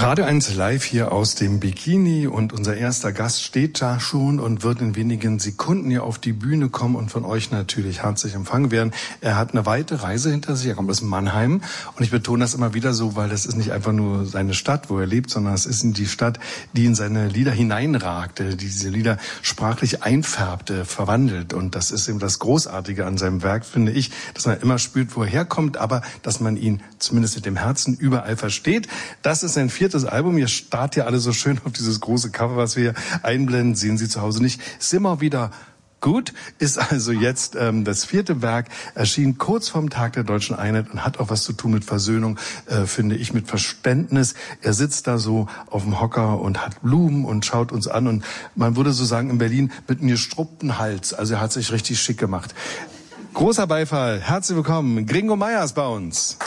Radio 1 live hier aus dem Bikini und unser erster Gast steht da schon und wird in wenigen Sekunden hier auf die Bühne kommen und von euch natürlich herzlich empfangen werden. Er hat eine weite Reise hinter sich, er kommt aus Mannheim und ich betone das immer wieder so, weil das ist nicht einfach nur seine Stadt, wo er lebt, sondern es ist die Stadt, die in seine Lieder hineinragte, die diese Lieder sprachlich einfärbte, verwandelt und das ist eben das Großartige an seinem Werk, finde ich, dass man immer spürt, wo er herkommt, aber dass man ihn zumindest mit dem Herzen überall versteht. Das ist sein viertes Album. Ihr starrt ja alle so schön auf dieses große Cover, was wir hier einblenden. Sehen Sie zu Hause nicht. Ist immer wieder gut. Ist also jetzt das vierte Werk, erschien kurz vorm Tag der Deutschen Einheit und hat auch was zu tun mit Versöhnung, finde ich, mit Verständnis. Er sitzt da so auf dem Hocker und hat Blumen und schaut uns an und man würde so sagen in Berlin mit einem gestruppten Hals. Also er hat sich richtig schick gemacht. Großer Beifall. Herzlich willkommen. Gringo Meier ist bei uns.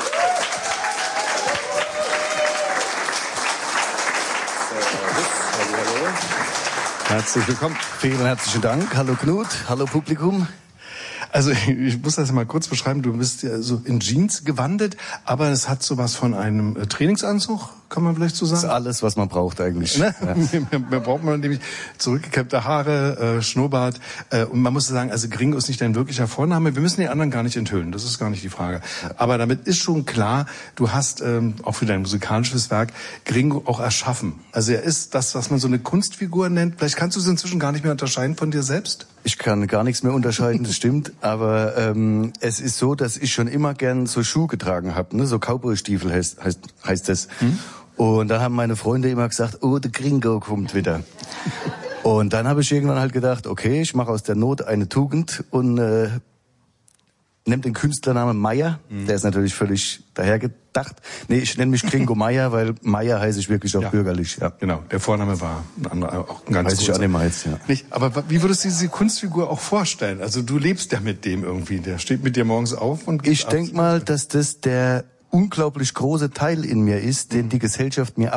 Herzlich willkommen. Vielen herzlichen Dank. Hallo Knut, hallo Publikum. Also ich muss das mal kurz beschreiben. Du bist ja so in Jeans gewandelt, aber es hat sowas von einem Trainingsanzug, kann man vielleicht so sagen? Das ist alles, was man braucht eigentlich. Ne? Ja. Mehr braucht man nämlich zurückgekämmte Haare, Schnurrbart. Und man muss sagen, also Gringo ist nicht dein wirklicher Vorname. Wir müssen die anderen gar nicht enthüllen, das ist gar nicht die Frage. Aber damit ist schon klar, du hast auch für dein musikalisches Werk Gringo auch erschaffen. Also er ist das, was man so eine Kunstfigur nennt. Vielleicht kannst du es inzwischen gar nicht mehr unterscheiden von dir selbst? Ich kann gar nichts mehr unterscheiden, das stimmt. Aber es ist so, dass ich schon immer gern so Schuhe getragen habe. Ne? So Cowboy-Stiefel heißt das. Und dann haben meine Freunde immer gesagt, oh, der Gringo kommt wieder. Und dann habe ich irgendwann halt gedacht, okay, ich mache aus der Not eine Tugend und nehme den Künstlernamen Meier. Der ist natürlich völlig dahergedacht. Nee, ich nenne mich Gringo Meier, weil Meier heiße ich wirklich auch bürgerlich. Ja. Genau, der Vorname war ein anderer, auch ein ganz großer. Weiß ich auch nicht mehr jetzt, ja. Nicht, aber wie würdest du diese Kunstfigur auch vorstellen? Also du lebst ja mit dem irgendwie, der steht mit dir morgens auf und geht. Ich denke mal, dass das der unglaublich große Teil in mir ist, den die Gesellschaft mir